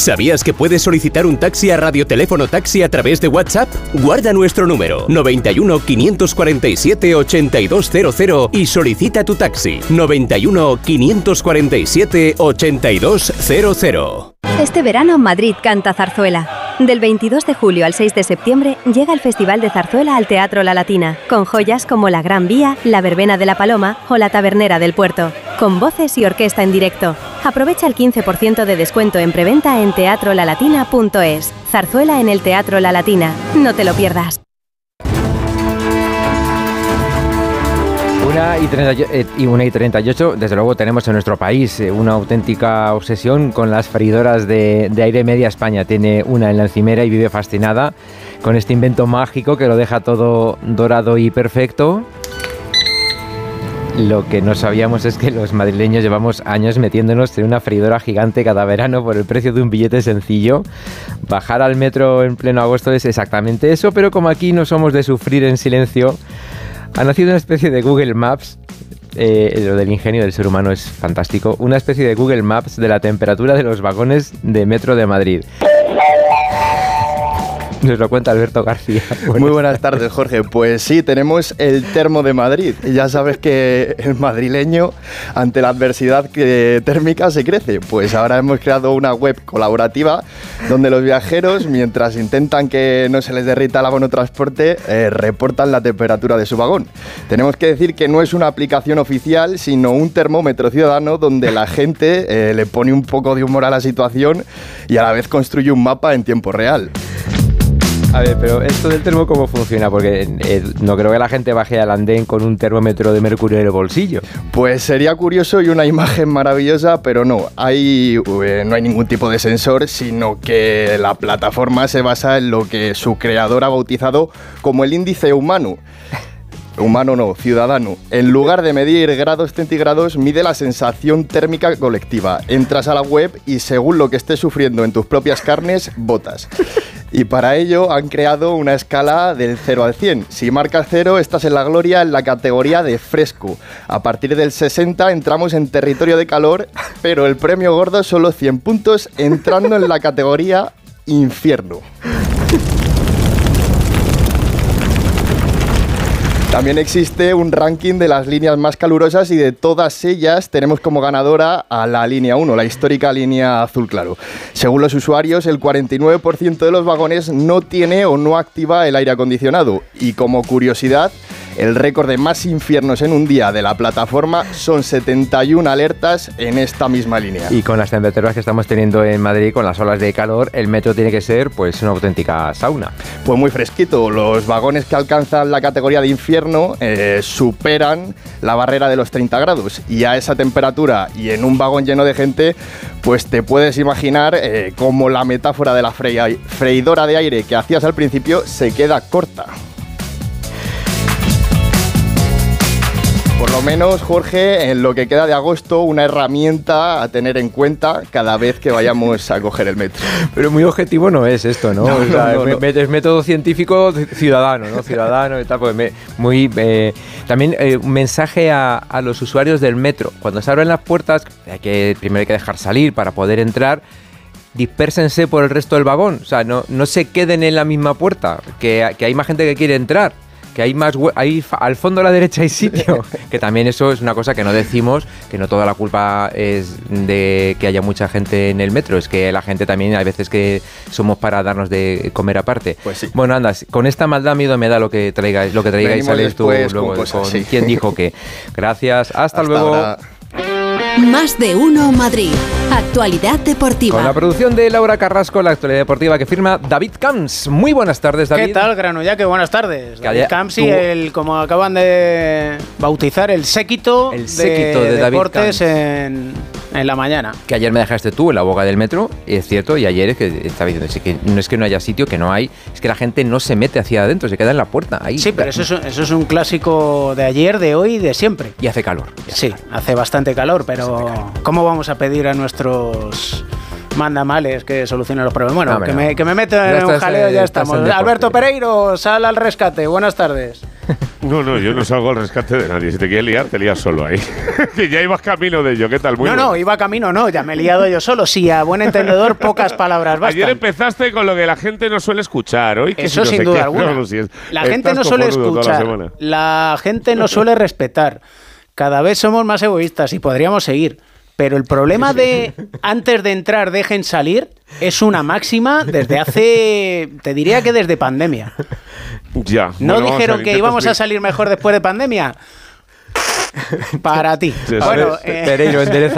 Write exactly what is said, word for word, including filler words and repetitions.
¿Sabías que puedes solicitar un taxi a Radioteléfono Taxi a través de WhatsApp? Guarda nuestro número noventa y uno, quinientos cuarenta y siete, ochenta y dos cero cero y solicita tu taxi noventa y uno, quinientos cuarenta y siete, ochenta y dos cero cero. Este verano Madrid canta zarzuela. Del veintidós de julio al seis de septiembre llega el Festival de Zarzuela al Teatro La Latina, con joyas como La Gran Vía, La Verbena de la Paloma o La Tabernera del Puerto, con voces y orquesta en directo. Aprovecha el quince por ciento de descuento en preventa en teatro la latina punto es. Zarzuela en el Teatro La Latina. No te lo pierdas. Una y, treinta, y una y treinta y ocho, desde luego tenemos en nuestro país una auténtica obsesión con las freidoras de, de aire. Media España tiene una en la encimera y vive fascinada con este invento mágico que lo deja todo dorado y perfecto. Lo que no sabíamos es que los madrileños llevamos años metiéndonos en una freidora gigante cada verano por el precio de un billete sencillo. Bajar al metro en pleno agosto es exactamente eso, pero como aquí no somos de sufrir en silencio, ha nacido una especie de Google Maps, eh, lo del ingenio del ser humano es fantástico, una especie de Google Maps de la temperatura de los vagones de metro de Madrid. Nos lo cuenta Alberto García. Buenas Muy buenas tardes, tardes, Jorge. Pues sí, tenemos el termo de Madrid. Ya sabes que el madrileño, ante la adversidad que, térmica, se crece. Pues ahora hemos creado una web colaborativa donde los viajeros, mientras intentan que no se les derrita el vagonotransporte, eh, reportan la temperatura de su vagón. Tenemos que decir que no es una aplicación oficial, sino un termómetro ciudadano donde la gente eh, le pone un poco de humor a la situación y a la vez construye un mapa en tiempo real. A ver, pero esto del termo, ¿cómo funciona? Porque eh, no creo que la gente baje al andén con un termómetro de mercurio en el bolsillo. Pues sería curioso y una imagen maravillosa, pero no. Hay, eh, no hay ningún tipo de sensor, sino que la plataforma se basa en lo que su creador ha bautizado como el índice humano. Humano no, ciudadano. En lugar de medir grados centígrados, mide la sensación térmica colectiva. Entras a la web y según lo que estés sufriendo en tus propias carnes, votas. Y para ello han creado una escala del cero al cien. Si marcas cero, estás en la gloria en la categoría de fresco. A partir del sesenta entramos en territorio de calor, pero el premio gordo son los cien puntos, entrando en la categoría infierno. También existe un ranking de las líneas más calurosas y de todas ellas tenemos como ganadora a la línea uno, la histórica línea azul claro. Según los usuarios, el cuarenta y nueve por ciento de los vagones no tiene o no activa el aire acondicionado. Y como curiosidad, el récord de más infiernos en un día de la plataforma son setenta y una alertas en esta misma línea. Y con las temperaturas que estamos teniendo en Madrid, con las olas de calor, el metro tiene que ser pues una auténtica sauna. Pues muy fresquito. Los vagones que alcanzan la categoría de infierno eh, superan la barrera de los treinta grados. Y a esa temperatura y en un vagón lleno de gente, pues te puedes imaginar eh, cómo la metáfora de la fre- freidora de aire que hacías al principio se queda corta. Por lo menos, Jorge, en lo que queda de agosto, una herramienta a tener en cuenta cada vez que vayamos a coger el metro. Pero muy objetivo no es esto, ¿no? no, o sea, no, no, no. Es método científico ciudadano, ¿no? Ciudadano y tal, pues me, muy... Eh, también eh, un mensaje a, a los usuarios del metro. Cuando se abren las puertas, hay que, primero hay que dejar salir para poder entrar. Dispérsense por el resto del vagón. O sea, no, no se queden en la misma puerta, que, que hay más gente que quiere entrar. Que hay más, hay, al fondo a la derecha hay sitio, que también eso es una cosa que no decimos, que no toda la culpa es de que haya mucha gente en el metro, es que la gente también hay veces que somos para darnos de comer aparte. Pues sí. Bueno, anda, con esta maldad miedo me da lo que traigáis, lo que traigáis sales tú luego con, cosas, con sí. quién dijo qué. Gracias, hasta, hasta luego. Ahora. Más de uno Madrid. Actualidad deportiva. Con la producción de Laura Carrasco, la actualidad deportiva que firma David Camps. Muy buenas tardes, David. ¿Qué tal, Granollaque? Buenas tardes. Que David haya, Camps tú, y el, como acaban de bautizar, el séquito, el séquito de, de, de deportes David en, en la mañana. Que ayer me dejaste tú en la boca del metro, y es cierto, y ayer es que estaba diciendo, es que no es que no haya sitio, que no hay, es que la gente no se mete hacia adentro, se queda en la puerta. Ahí. Sí, pero eso es, eso es un clásico de ayer, de hoy y de siempre. Y hace calor. Sí, hace bastante calor, pero calor. ¿Cómo vamos a pedir a nuestros mandamales que solucionen los problemas? Bueno, no, que, me, que me meto en un jaleo, ya estás. Ya estamos. Alberto Pereiro, sal al rescate. Buenas tardes. No, no, yo no salgo al rescate de nadie. Si te quieres liar, te lías solo ahí. Que ya ibas camino de ello. ¿Qué tal? Muy no, bueno. no, iba camino, no. Ya me he liado yo solo. Sí, a buen entendedor, pocas palabras bastan. Ayer empezaste con lo que la gente no suele escuchar. Hoy que Eso si no sin sé duda qué. alguna. No, no, si es, la gente no suele escuchar. La, la gente no suele respetar. Cada vez somos más egoístas y podríamos seguir. Pero el problema de antes de entrar dejen salir es una máxima desde hace, te diría que desde pandemia. Ya. ¿No bueno, dijeron que íbamos de... a salir mejor después de pandemia? Para ti. Sí, bueno, eh... Pereiro, endereza.